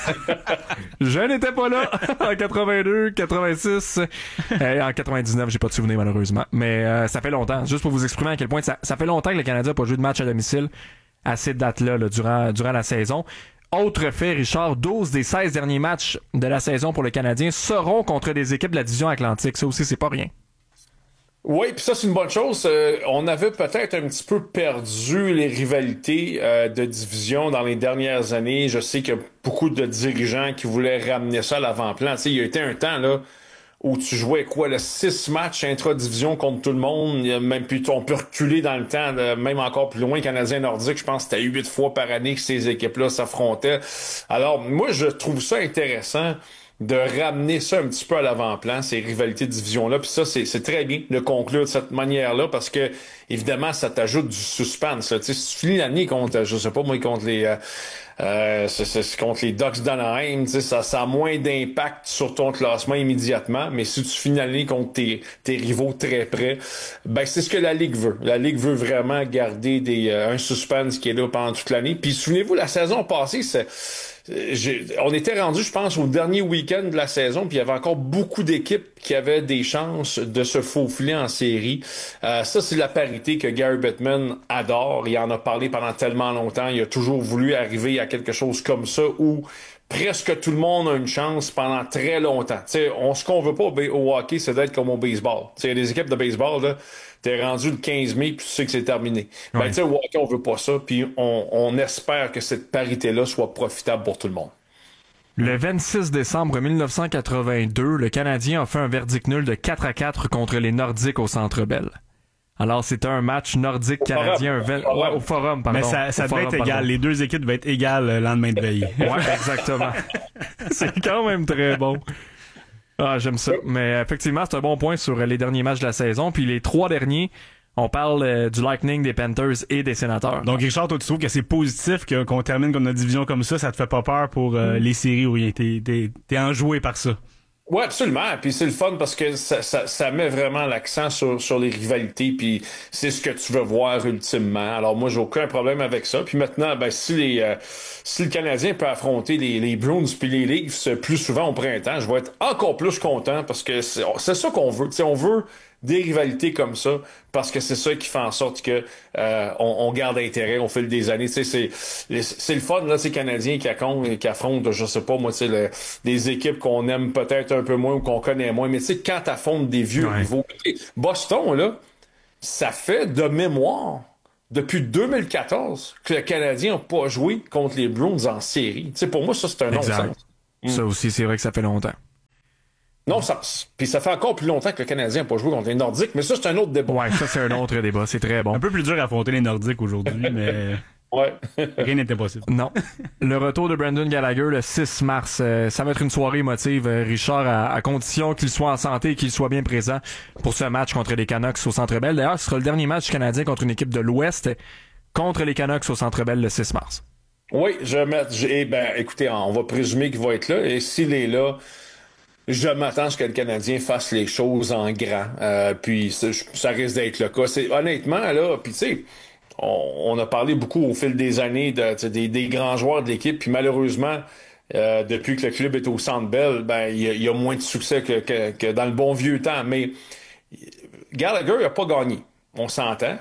Je n'étais pas là en 82, 86 et en 99, j'ai pas de souvenir malheureusement. Mais ça fait longtemps. Juste pour vous exprimer à quel point ça fait longtemps que le Canadien n'a pas joué de match à domicile à ces dates-là là, durant la saison. Autre fait, Richard, 12 des 16 derniers matchs de la saison pour le Canadien seront contre des équipes de la division Atlantique. Ça aussi, c'est pas rien. Oui, puis ça, c'est une bonne chose. On avait peut-être un petit peu perdu les rivalités de division dans les dernières années. Je sais qu'il y a beaucoup de dirigeants qui voulaient ramener ça à l'avant-plan. Tu sais, il y a été un temps là où tu jouais 6 matchs intra-division contre tout le monde. Même plus, on peut reculer dans le temps, même encore plus loin. Canadien nordique, je pense que c'était 8 fois par année que ces équipes-là s'affrontaient. Alors, moi, je trouve ça intéressant de ramener ça un petit peu à l'avant-plan, ces rivalités de division-là. Puis ça, c'est très bien de conclure de cette manière-là parce que, évidemment, ça t'ajoute du suspense. Tu sais, si tu finis l'année contre, je sais pas moi, contre les contre les Ducks d'Anaheim, tu sais, ça a moins d'impact sur ton classement immédiatement, mais si tu finis l'année contre tes rivaux très près, ben c'est ce que la Ligue veut. La Ligue veut vraiment garder un suspense qui est là pendant toute l'année. Puis souvenez-vous, la saison passée, on était rendu, je pense, au dernier week-end de la saison, puis il y avait encore beaucoup d'équipes qui avaient des chances de se faufiler en série. Ça, c'est la parité que Gary Bettman adore. Il en a parlé pendant tellement longtemps. Il a toujours voulu arriver à quelque chose comme ça où presque tout le monde a une chance pendant très longtemps. T'sais, ce qu'on veut pas au hockey, c'est d'être comme au baseball. Il y a des équipes de baseball, là, t'es rendu le 15 mai, puis tu sais que c'est terminé. Ouais. Ben, tu sais, au hockey, on veut pas ça, puis on espère que cette parité-là soit profitable pour tout le monde. Le 26 décembre 1982, le Canadien a fait un verdict nul de 4-4 contre les Nordiques au Centre Bell. Alors, c'était un match nordique-canadien au Forum, pardon. Mais ça devait être égal. Les deux équipes devaient être égales le lendemain de veille. Ouais, exactement. C'est quand même très bon. Ah, j'aime ça. Mais effectivement, c'est un bon point sur les derniers matchs de la saison. Puis les 3 derniers, on parle du Lightning, des Panthers et des Sénateurs. Donc, Richard, toi, tu trouves que c'est positif qu'on termine comme notre division comme ça? Ça te fait pas peur pour les séries où t'es enjoué par ça? Oui, absolument. Puis c'est le fun parce que ça met vraiment l'accent sur les rivalités. Puis c'est ce que tu veux voir ultimement. Alors moi, j'ai aucun problème avec ça. Puis maintenant, ben si le Canadien peut affronter les Bruins puis les Leafs plus souvent au printemps, je vais être encore plus content parce que c'est ça qu'on veut. T'sais, on veut des rivalités comme ça parce que c'est ça qui fait en sorte que on garde intérêt au fil des années. Tu sais, c'est le fun là, ces Canadiens qui affrontent, je sais pas moi, tu sais, des équipes qu'on aime peut-être un peu moins ou qu'on connaît moins. Mais tu sais, quand t'affrontes des vieux rivaux, Boston là, ça fait de mémoire depuis 2014 que le Canadien n'a pas joué contre les Bruins en série. T'sais, pour moi, ça, c'est un non-sens. Ça aussi, c'est vrai que ça fait longtemps. Non-sens. Puis ça fait encore plus longtemps que le Canadien n'a pas joué contre les Nordiques, mais ça, c'est un autre débat. Ouais, ça, c'est un autre débat. C'est très bon. Un peu plus dur à affronter les Nordiques aujourd'hui, mais... Ouais. Rien n'est impossible. Non. Le retour de Brendan Gallagher le 6 mars, ça va être une soirée émotive, Richard, à condition qu'il soit en santé et qu'il soit bien présent pour ce match contre les Canucks au Centre Bell. D'ailleurs, ce sera le dernier match canadien contre une équipe de l'Ouest contre les Canucks au Centre Bell le 6 mars. Oui, écoutez, on va présumer qu'il va être là, et s'il est là, je m'attends à ce que le Canadien fasse les choses en grand. Puis ça risque d'être le cas. Honnêtement, là, puis tu sais, on a parlé beaucoup au fil des années des grands joueurs de l'équipe, puis malheureusement, depuis que le club est au Centre Bell, il y a moins de succès que dans le bon vieux temps. Mais Gallagher n'a pas gagné, on s'entend.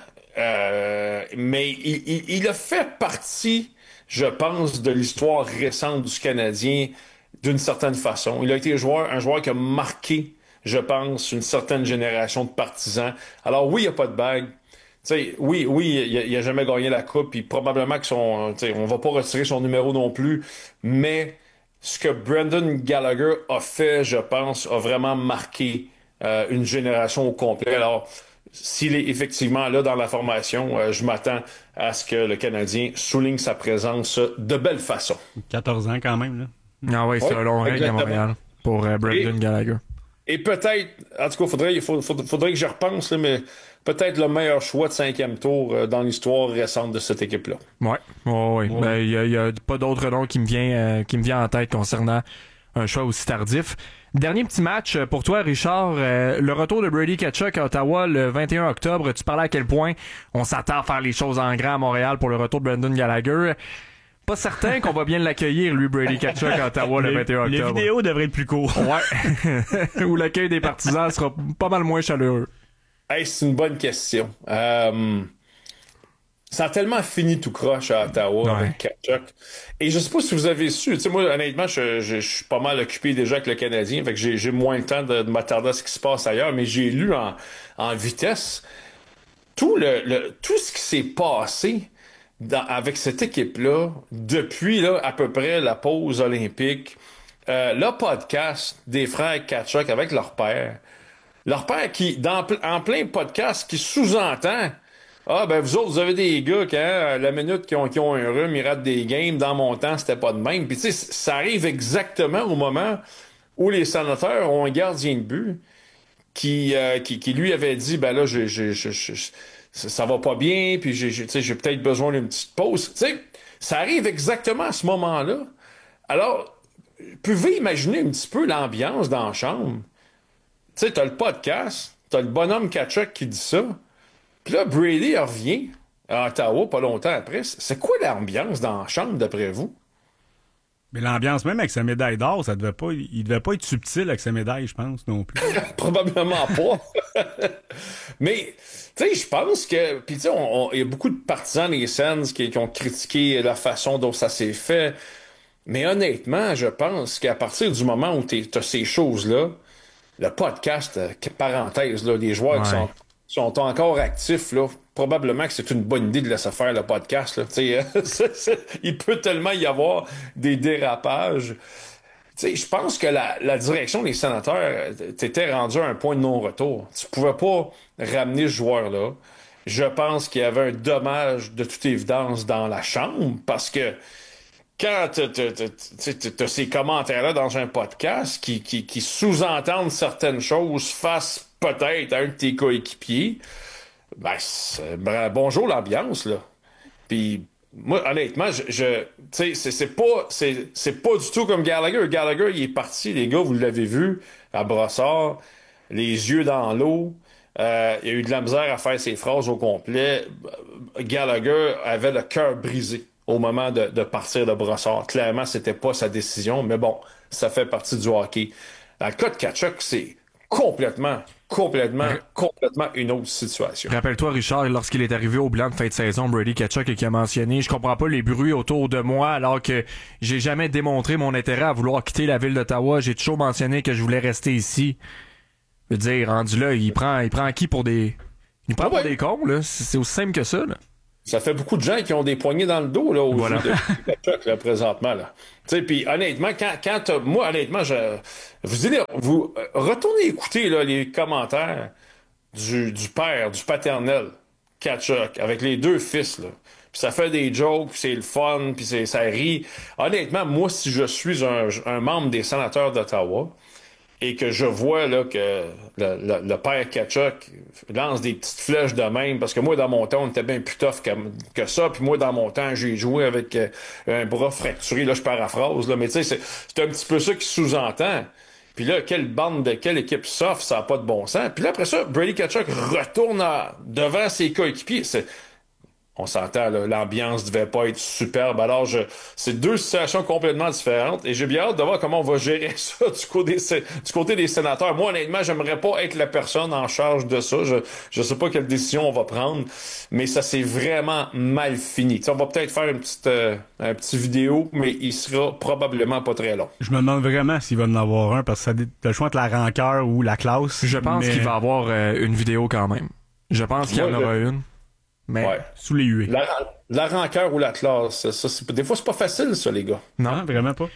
Mais il a fait partie, je pense, de l'histoire récente du Canadien d'une certaine façon. Il a été un joueur qui a marqué, je pense, une certaine génération de partisans. Alors oui, il n'y a pas de bague. Oui, il a jamais gagné la coupe, puis probablement on va pas retirer son numéro non plus, mais ce que Brendan Gallagher a fait, je pense, a vraiment marqué une génération au complet. Alors, s'il est effectivement là dans la formation, je m'attends à ce que le Canadien souligne sa présence de belle façon. 14 ans quand même, là. Ah oui, c'est un long règne à Montréal pour Brendan Gallagher. Et peut-être, en tout cas, faudrait que je repense, là, mais peut-être le meilleur choix de 5e tour dans l'histoire récente de cette équipe-là. Oui. Il y a pas d'autre nom qui me vient en tête concernant un choix aussi tardif. Dernier petit match pour toi, Richard. Le retour de Brady Tkachuk à Ottawa le 21 octobre. Tu parlais à quel point on s'attend à faire les choses en grand à Montréal pour le retour de Brendan Gallagher. Pas certain qu'on va bien l'accueillir, lui, Brady Tkachuk à Ottawa le 21 octobre. Les vidéos devraient être plus courtes. Ouais. Où l'accueil des partisans sera pas mal moins chaleureux. Hey, c'est une bonne question. Ça a tellement fini tout croche à Ottawa avec Tkachuk. Et je sais pas si vous avez su. Tu sais, moi, honnêtement, je suis pas mal occupé déjà avec le Canadien. Fait que j'ai moins le temps de m'attarder à ce qui se passe ailleurs. Mais j'ai lu en vitesse tout ce qui s'est passé avec cette équipe-là depuis à peu près la pause olympique. Le podcast des frères Tkachuk avec leur père. Leur père qui, en plein podcast, qui sous-entend vous autres, vous avez des gars qui, la minute qui ont un rhume, ils ratent des games. Dans mon temps, c'était pas de même. Puis tu sais, ça arrive exactement au moment où les Sénateurs ont un gardien de but qui lui avait dit, ça va pas bien, puis j'ai peut-être besoin d'une petite pause. Tu sais, ça arrive exactement à ce moment-là. Alors, pouvez imaginer un petit peu l'ambiance dans la chambre. Tu sais, t'as le podcast, t'as le bonhomme Tkachuk qui dit ça. Puis là, Brady revient à Ottawa pas longtemps après. C'est quoi l'ambiance dans la chambre, d'après vous? Mais l'ambiance, même avec sa médaille d'or, il devait pas être subtil avec sa médaille, je pense, non plus. Probablement pas. Mais, tu sais, je pense que... Puis, tu sais, il y a beaucoup de partisans des Sens qui ont critiqué la façon dont ça s'est fait. Mais honnêtement, je pense qu'à partir du moment où t'as ces choses-là, le podcast, parenthèse, là, les joueurs qui sont encore actifs, là, probablement que c'est une bonne idée de laisser faire le podcast. Là. Il peut tellement y avoir des dérapages. Je pense que la direction des Sénateurs t'était rendue à un point de non-retour. Tu pouvais pas ramener ce joueur-là. Je pense qu'il y avait un dommage de toute évidence dans la chambre parce que quand t'as ces commentaires-là dans un podcast qui sous-entendent certaines choses face peut-être à un de tes coéquipiers, bonjour l'ambiance, là. Puis moi, honnêtement, c'est pas du tout comme Gallagher. Gallagher, il est parti, les gars, vous l'avez vu, à Brossard, les yeux dans l'eau. Il a eu de la misère à faire ses phrases au complet. Gallagher avait le cœur brisé au moment de partir de Brossard. Clairement, c'était pas sa décision, mais bon, ça fait partie du hockey. Dans le cas de Tkachuk, c'est complètement une autre situation. Rappelle-toi, Richard, lorsqu'il est arrivé au blanc de fin de saison, Brady Tkachuk, et qui a mentionné « Je comprends pas les bruits autour de moi alors que j'ai jamais démontré mon intérêt à vouloir quitter la ville d'Ottawa. J'ai toujours mentionné que je voulais rester ici. » Je veux dire, rendu là, il prend qui pour des... Il prend pour des cons, là. C'est aussi simple que ça, là. Ça fait beaucoup de gens qui ont des poignées dans le dos là, aux yeux de Tkachuk, là, présentement. Là. Puis honnêtement, moi, honnêtement, vous retournez écouter là, les commentaires du père, du paternel, Tkachuk, avec les deux fils. Là. Puis ça fait des jokes, puis c'est le fun, puis ça rit. Honnêtement, moi, si je suis un membre des sénateurs d'Ottawa, et que je vois là que le père Tkachuk lance des petites flèches de même, parce que moi, dans mon temps, on était bien plus tough que ça, puis moi, dans mon temps, j'ai joué avec un bras fracturé, là, je paraphrase, là, mais tu sais, c'est un petit peu ça qui sous-entend. Puis là, quelle équipe soft, ça n'a pas de bon sens. Puis là, après ça, Brady Tkachuk retourne devant ses coéquipiers. On s'entend, là, l'ambiance devait pas être superbe. Alors, c'est deux situations complètement différentes et j'ai bien hâte de voir comment on va gérer ça du côté des sénateurs. Moi, honnêtement, j'aimerais pas être la personne en charge de ça. Je sais pas quelle décision on va prendre, mais ça s'est vraiment mal fini. T'sais, on va peut-être faire un petit vidéo, mais il sera probablement pas très long. Je me demande vraiment s'il va en avoir un parce que t'as le choix entre la rancœur ou la classe. Je pense qu'il va avoir une vidéo quand même. Je pense qu'il y en aura une. Mais sous les huées. La rancœur ou la classe, des fois, c'est pas facile, ça, les gars. Non, vraiment pas.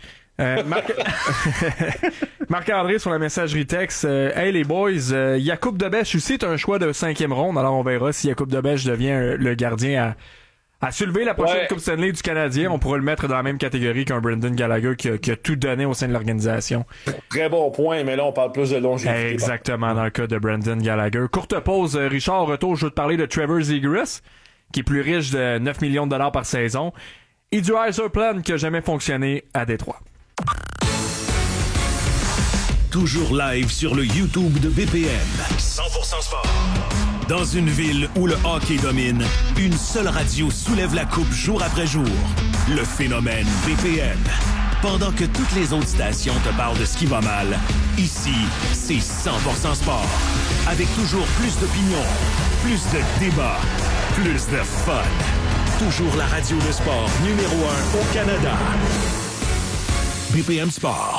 Marc-André sur la messagerie texte. Hey, les boys, Jakub Dobeš aussi est un choix de 5e ronde. Alors, on verra si Jakub Dobeš devient le gardien à soulever la prochaine Coupe Stanley du Canadien. On pourra le mettre dans la même catégorie qu'un Brendan Gallagher qui a tout donné au sein de l'organisation. Très bon point, mais là, on parle plus de longévité. Exactement, dans le cas de Brendan Gallagher. Courte pause, Richard, au retour, je veux te parler de Trevor Zegras, qui est plus riche de 9 millions de dollars par saison, et du Heiser Plan qui a jamais fonctionné à Détroit. Toujours live sur le YouTube de BPM. 100% sport. Dans une ville où le hockey domine, une seule radio soulève la coupe jour après jour. Le phénomène BPM. Pendant que toutes les autres stations te parlent de ce qui va mal, ici, c'est 100% sport. Avec toujours plus d'opinions, plus de débats, plus de fun. Toujours la radio de sport numéro 1 au Canada. BPM Sport.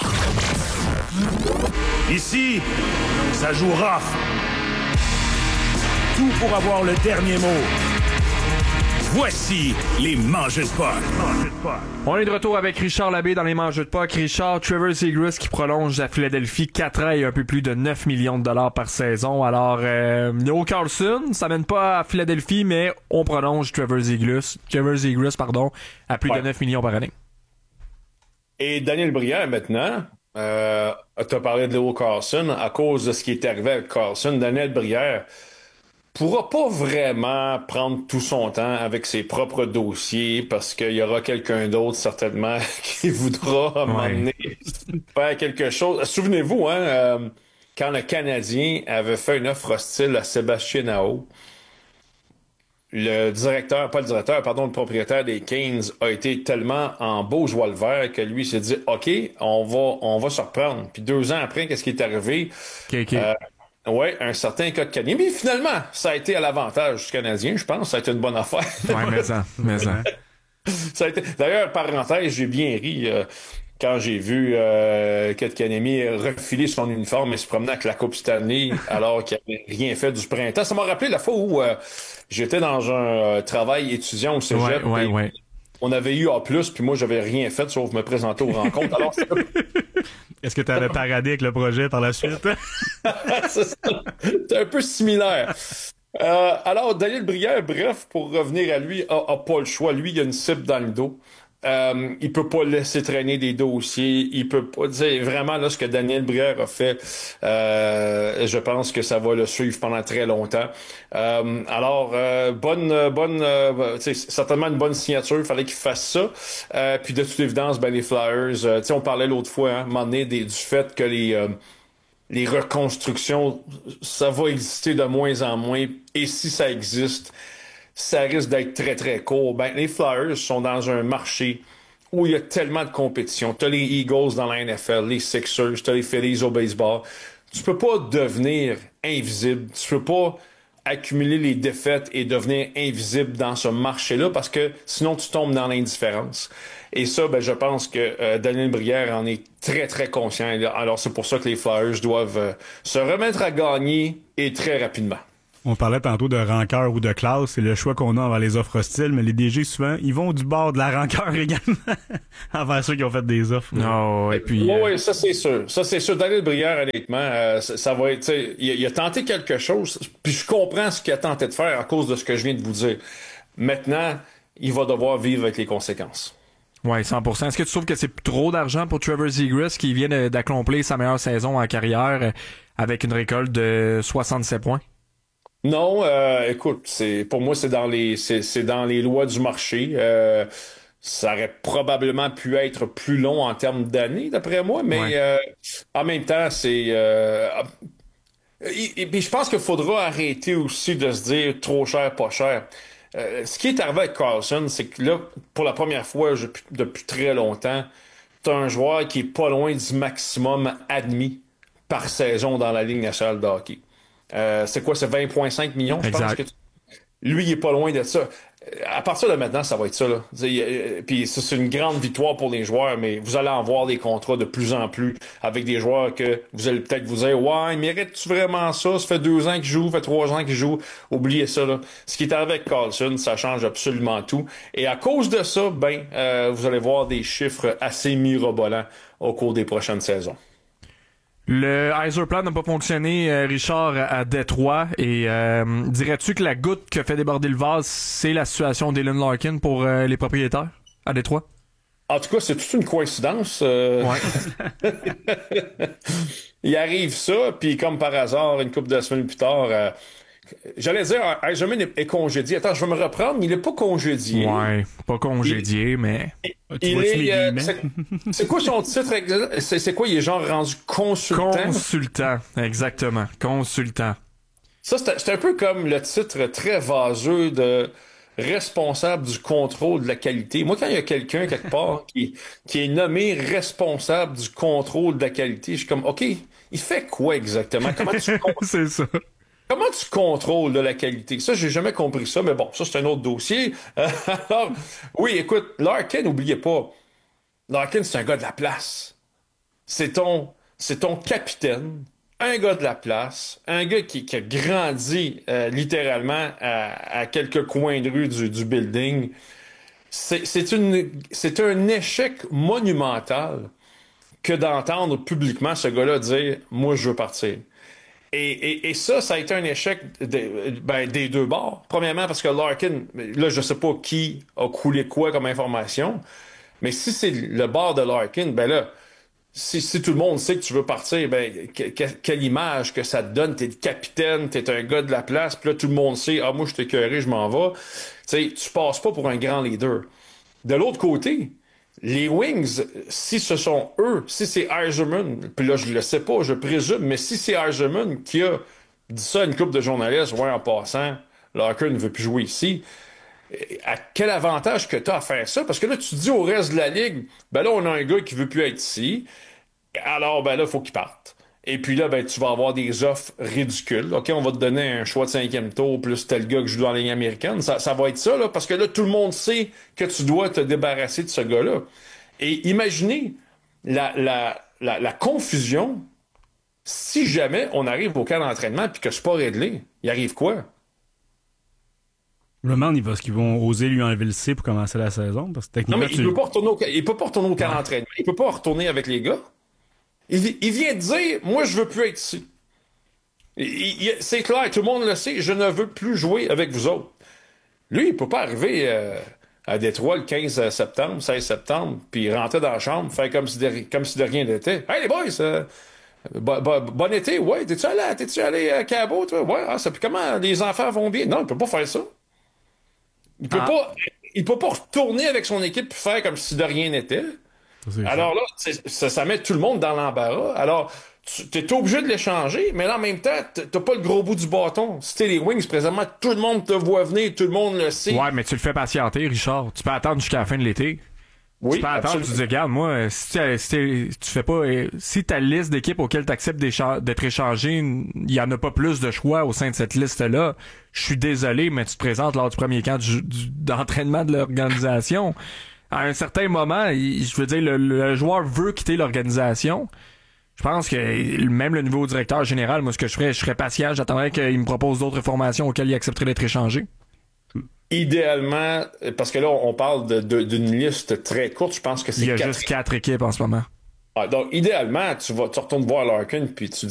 Ici, ça joue rough. Tout pour avoir le dernier mot. Voici les Mangeux de Puck. On est de retour avec Richard Labbé dans les Mangeux de Puck. Richard, Trevor Zegras qui prolonge à Philadelphie 4 ans et un peu plus de 9 millions de dollars par saison. Alors, Leo Carlson, ça mène pas à Philadelphie, mais on prolonge Trevor Zegras, à plus de 9 millions par année. Et Daniel Brière, maintenant, t'as parlé de Leo Carlson. À cause de ce qui est arrivé avec Carlson, Daniel Brière pourra pas vraiment prendre tout son temps avec ses propres dossiers parce qu'il y aura quelqu'un d'autre certainement qui voudra m'emmener faire quelque chose. Souvenez-vous, quand le Canadien avait fait une offre hostile à Sébastien Aho, le propriétaire des Canes a été tellement en beau joie le vert que lui s'est dit OK, on va se reprendre. Puis 2 ans après, qu'est-ce qui est arrivé? Un certain cas de Canadien. Mais finalement, ça a été à l'avantage du Canadien, je pense. Ça a été une bonne affaire. Mais ça. Ça a été... D'ailleurs, parenthèse, j'ai bien ri quand j'ai vu Kotkaniemi refiler son uniforme et se promener avec la Coupe Stanley alors qu'il n'avait rien fait du printemps. Ça m'a rappelé la fois où j'étais dans un travail étudiant au cégep. On avait eu A+, puis moi, j'avais rien fait sauf me présenter aux rencontres. Alors, est-ce que tu avais paradé avec le projet par la suite? C'est un peu similaire. Alors, Daniel Brière, bref, pour revenir à lui, a pas le choix. Lui, il a une cible dans le dos. Il peut pas laisser traîner des dossiers. Il peut pas dire vraiment là ce que Daniel Brière a fait. Je pense que ça va le suivre pendant très longtemps. Alors certainement une bonne signature. Il fallait qu'il fasse ça. Puis de toute évidence, les Flyers. On parlait l'autre fois, à un moment donné, du fait que les reconstructions, ça va exister de moins en moins. Et si ça existe, ça risque d'être très, très court. Les Flyers sont dans un marché où il y a tellement de compétition. T'as les Eagles dans la NFL, les Sixers, t'as les Phillies au baseball. Tu peux pas devenir invisible. Tu peux pas accumuler les défaites et devenir invisible dans ce marché-là parce que sinon tu tombes dans l'indifférence. Et ça, je pense que Daniel Brière en est très, très conscient. Alors c'est pour ça que les Flyers doivent se remettre à gagner et très rapidement. On parlait tantôt de rancœur ou de classe, c'est le choix qu'on a envers les offres hostiles, mais les DG, souvent, ils vont du bord de la rancœur également envers ceux qui ont fait des offres. Non, et puis... Oui, ça c'est sûr. Ça c'est sûr. Daniel Brière, honnêtement, ça va être... Il a tenté quelque chose, puis je comprends ce qu'il a tenté de faire à cause de ce que je viens de vous dire. Maintenant, il va devoir vivre avec les conséquences. Oui, 100%. Est-ce que tu trouves que c'est trop d'argent pour Trevor Zegras qui vient d'accomplir sa meilleure saison en carrière avec une récolte de 67 points? Non, écoute, pour moi, c'est dans les lois du marché. Ça aurait probablement pu être plus long en termes d'années, d'après moi, mais en même temps, et puis je pense qu'il faudra arrêter aussi de se dire trop cher, pas cher. Ce qui est arrivé avec Karlsson, c'est que là, pour la première fois depuis très longtemps, t'as un joueur qui est pas loin du maximum admis par saison dans la Ligue nationale de hockey. C'est quoi, c'est 20,5 millions, je pense que lui, il est pas loin de ça. À partir de maintenant, ça va être ça, là. Puis ça, c'est une grande victoire pour les joueurs, mais vous allez en voir des contrats de plus en plus avec des joueurs que vous allez peut-être vous dire, ouais, mérite-tu vraiment ça? Ça fait 2 ans qu'il joue, ça fait 3 ans qu'il joue. Oubliez ça, là. Ce qui est arrivé avec Karlsson, ça change absolument tout. Et à cause de ça, vous allez voir des chiffres assez mirobolants au cours des prochaines saisons. Le Yzerplan n'a pas fonctionné, Richard, à Détroit. Et dirais-tu que la goutte qui a fait déborder le vase, c'est la situation d'Dylan Larkin pour les propriétaires à Détroit? En tout cas, c'est toute une coïncidence. Ouais. Il arrive ça, puis comme par hasard, une couple de semaines plus tard... j'allais dire, Yzerman est congédié. Attends, je vais me reprendre, mais il n'est pas congédié. Ouais, pas congédié, mais... C'est quoi son titre? C'est quoi, il est genre rendu consultant? Consultant, exactement. Consultant. Ça, c'est un peu comme le titre très vaseux de responsable du contrôle de la qualité. Moi, quand il y a quelqu'un, quelque part, qui est nommé responsable du contrôle de la qualité, je suis comme, OK, il fait quoi exactement? Comment tu C'est ça. Comment tu contrôles de la qualité? Ça, j'ai jamais compris ça, mais bon, ça, c'est un autre dossier. Alors, oui, écoute, Larkin, n'oubliez pas, Larkin, c'est un gars de la place. C'est ton capitaine, un gars de la place, un gars qui a grandi littéralement à quelques coins de rue du building. C'est un échec monumental que d'entendre publiquement ce gars-là dire « Moi, je veux partir ». Et ça a été un échec des deux bords. Premièrement, parce que Larkin, là, je sais pas qui a coulé quoi comme information, mais si c'est le bord de Larkin, ben là, si tout le monde sait que tu veux partir, quelle image que ça te donne? T'es le capitaine, t'es un gars de la place, puis là, tout le monde sait, ah, moi, je t'ai écœuré, je m'en vais. Tu sais, tu passes pas pour un grand leader. De l'autre côté, les Wings, si ce sont eux, si c'est Yzerman, puis là, je le sais pas, je présume, mais si c'est Yzerman qui a dit ça à une couple de journalistes, ouais, en passant, Larkin ne veut plus jouer ici, à quel avantage que tu as à faire ça? Parce que là, tu dis au reste de la Ligue, ben là, on a un gars qui veut plus être ici, alors, ben là, il faut qu'il parte. Et puis là, ben, tu vas avoir des offres ridicules. OK, on va te donner un choix de 5e tour plus tel gars qui joue dans la Ligue américaine. Ça va être ça, là, parce que là, tout le monde sait que tu dois te débarrasser de ce gars-là. Et imaginez la confusion si jamais on arrive au camp d'entraînement puis que c'est pas réglé. Il arrive quoi? Je me demande est-ce qu'ils vont oser lui enlever le C pour commencer la saison. Parce que techniquement, non, mais il peut pas retourner au camp d'entraînement. Il peut pas retourner avec les gars. Il vient de dire, moi, je veux plus être ici. C'est clair, tout le monde le sait, je ne veux plus jouer avec vous autres. Lui, il peut pas arriver à Détroit le 15 septembre, 16 septembre, puis rentrer dans la chambre, faire comme si de rien n'était. Hey, les boys, bon été, ouais, t'es-tu allé à Cabo, toi? Ouais, puis comment les enfants vont bien? Non, il peut pas faire ça. Il peut pas retourner avec son équipe puis faire comme si de rien n'était. Alors là, ça met tout le monde dans l'embarras. Alors, t'es obligé de l'échanger, mais là, en même temps, t'as pas le gros bout du bâton. Si t'es les Wings, présentement, tout le monde te voit venir, tout le monde le sait. Ouais, mais tu le fais patienter, Richard. Tu peux attendre jusqu'à la fin de l'été. Oui, tu peux attendre, tu dis, regarde, moi, si tu fais pas, si ta liste d'équipes auxquelles tu acceptes d'être échangé, il y en a pas plus de choix au sein de cette liste-là. Je suis désolé, mais tu te présentes lors du premier camp d'entraînement de l'organisation. À un certain moment, je veux dire, le joueur veut quitter l'organisation. Je pense que même le nouveau directeur général, moi, ce que je serais patient, j'attendrais qu'il me propose d'autres formations auxquelles il accepterait d'être échangé. Idéalement, parce que là, on parle d'une liste très courte, je pense que c'est Il y a juste 4 équipes en ce moment. Donc, idéalement, tu retournes voir Larkin, puis tu